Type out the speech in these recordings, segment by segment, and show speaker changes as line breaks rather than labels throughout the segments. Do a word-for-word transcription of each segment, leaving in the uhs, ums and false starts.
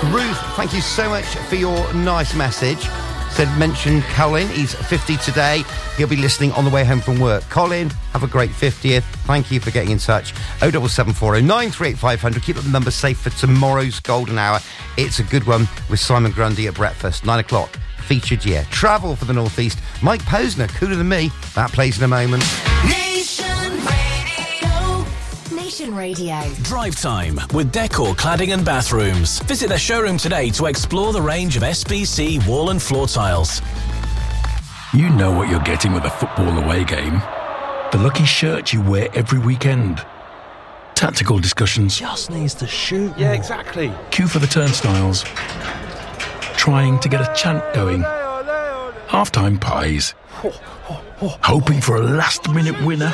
Ruth, thank you so much for your nice message. Said, mention Colin, he's fifty today. He'll be listening on the way home from work. Colin, have a great fiftieth. Thank you for getting in touch. oh seven seven four oh nine three eight five hundred. Keep the number safe for tomorrow's golden hour. It's a good one with Simon Grundy at breakfast, nine o'clock. Featured year. Travel for the North East. Mike Posner, cooler than me. That plays in a moment.
Nation Radio. Nation Radio.
Drive time with Decor Cladding and Bathrooms. Visit their showroom today to explore the range of S B C wall and floor tiles.
You know what you're getting with a football away game. The lucky shirt you wear every weekend. Tactical discussions.
Just needs to shoot.
Yeah, exactly. Queue for the turnstiles. Trying to get a chant going. Half-time pies. Hoping for a last-minute winner.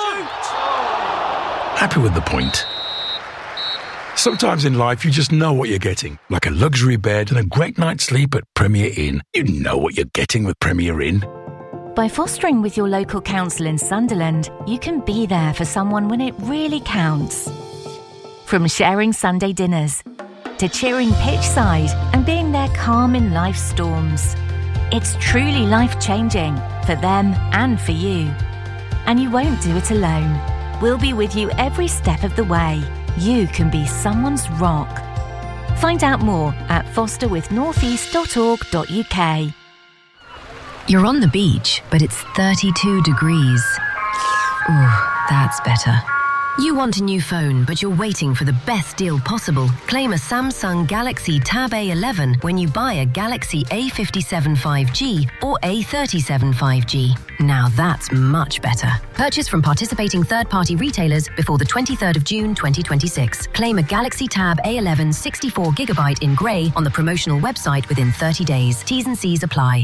Happy with the point. Sometimes in life you just know what you're getting. Like a luxury bed and a great night's sleep at Premier Inn. You know what you're getting with Premier Inn.
By fostering with your local council in Sunderland, you can be there for someone when it really counts. From sharing Sunday dinners to cheering pitch side and being there calm in life's storms. It's truly life-changing for them and for you. And you won't do it alone. We'll be with you every step of the way. You can be someone's rock. Find out more at foster with northeast dot org dot U K.
You're on the beach, but it's thirty-two degrees. Ooh, that's better. You want a new phone, but you're waiting for the best deal possible. Claim a Samsung Galaxy Tab A eleven when you buy a Galaxy A fifty-seven five G or A thirty-seven five G. Now that's much better. Purchase from participating third-party retailers before the twenty-third of June twenty twenty-six. Claim a Galaxy Tab A eleven sixty-four gigabyte in grey on the promotional website within thirty days. T's and C's apply.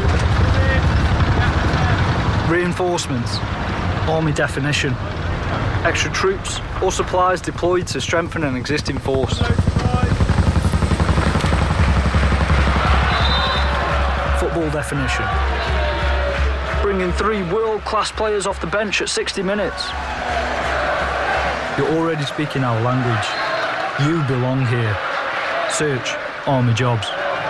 Reinforcements. Army definition. Extra troops or supplies deployed to strengthen an existing force. Football definition. Bringing three world-class players off the bench at sixty minutes. You're already speaking our language. You belong here. Search Army Jobs.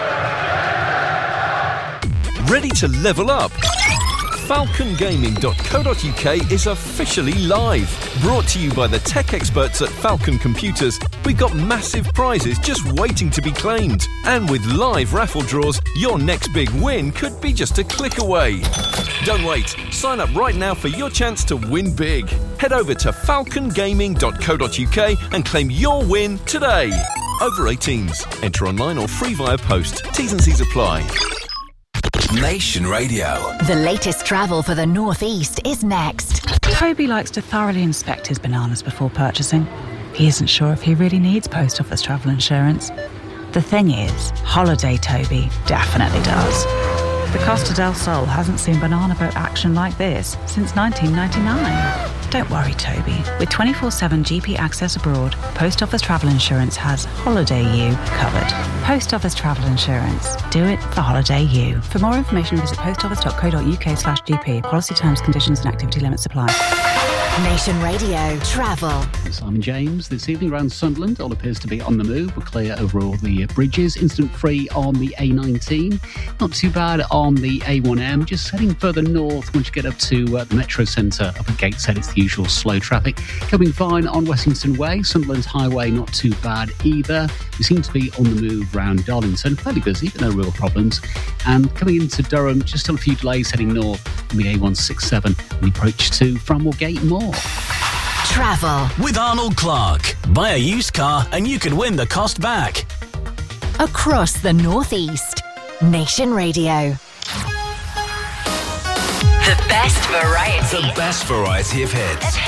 Ready to level up? falcon gaming dot co dot U K is officially live. Brought to you by the tech experts at Falcon Computers, we've got massive prizes just waiting to be claimed. And with live raffle draws, your next big win could be just a click away. Don't wait. Sign up right now for your chance to win big. Head over to falcon gaming dot co dot U K and claim your win today. Over eighteens. Enter online or free via post. T's and C's apply.
Nation Radio.
The latest travel for the North East is next.
Toby likes to thoroughly inspect his bananas before purchasing. He isn't sure if he really needs post office travel insurance. The thing is, Holiday Toby definitely does. The Costa del Sol hasn't seen banana boat action like this since nineteen ninety-nine. Don't worry, Toby. With twenty-four seven G P access abroad, Post Office Travel Insurance has Holiday U covered. Post Office Travel Insurance. Do it for Holiday U. For more information, visit postoffice dot co dot U K slash G P. Policy terms, conditions and activity limits apply.
Nation Radio Travel.
Simon James. This evening around Sunderland, all appears to be on the move. We're clear over all the bridges. Incident free on the A nineteen. Not too bad on the A one M. Just heading further north once you get up to uh, the Metro Centre up at Gateshead. It's the usual slow traffic. Coming fine on Wessington Way. Sunderland Highway, not too bad either. We seem to be on the move round Darlington. Fairly busy, but no real problems. And coming into Durham, just still a few delays heading north on the A one sixty-seven. We approach to Framwell Gate Moor.
Travel
with Arnold Clark. Buy a used car and you could win the cost back.
Across the North East. Nation Radio. The best variety.
The best variety of hits.